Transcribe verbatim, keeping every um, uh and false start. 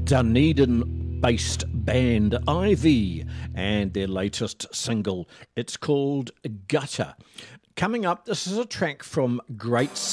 Dunedin-based band Ivy and their latest single. It's called Gutter. Coming up, this is a track from Great